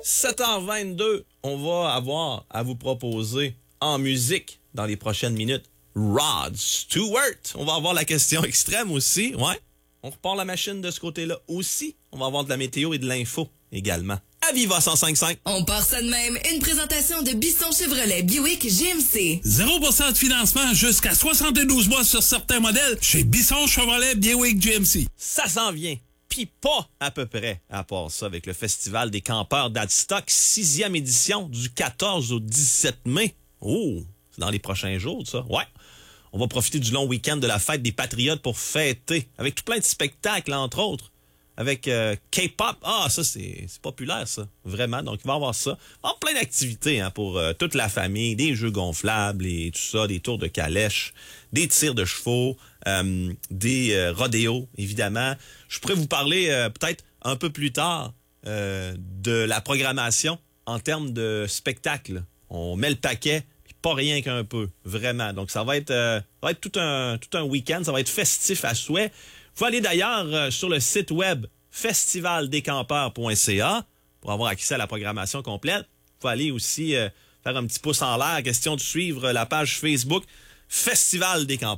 7h22, on va avoir à vous proposer en musique dans les prochaines minutes Rod Stewart. On va avoir la question extrême aussi, ouais. On repart la machine de ce côté-là aussi. On va avoir de la météo et de l'info également. À Viva 105.5. On part ça de même. Une présentation de Bisson Chevrolet Buick GMC. 0% de financement jusqu'à 72 mois sur certains modèles chez Bisson Chevrolet Buick GMC. Ça s'en vient. Puis pas à peu près à part ça avec le Festival des campeurs d'Adstock, 6e édition du 14 au 17 mai. Oh, c'est dans les prochains jours, ça. Ouais. On va profiter du long week-end de la fête des Patriotes pour fêter avec tout plein de spectacles, entre autres. Avec K-pop. Ah, ça, c'est populaire, ça. Vraiment. Donc, il va y avoir ça. Il va y avoir plein d'activités pour toute la famille. Des jeux gonflables et tout ça. Des tours de calèche. Des tirs de chevaux. Des rodéos, évidemment. Je pourrais vous parler peut-être un peu plus tard de la programmation en termes de spectacle. On met le paquet, puis pas rien qu'un peu. Vraiment. Donc, ça va être tout un week-end. Ça va être festif à souhait. Vous pouvez aller d'ailleurs sur le site web festivaldescampeurs.ca pour avoir accès à la programmation complète. Vous pouvez aller aussi faire un petit pouce en l'air, question de suivre la page Facebook Festival des campeurs.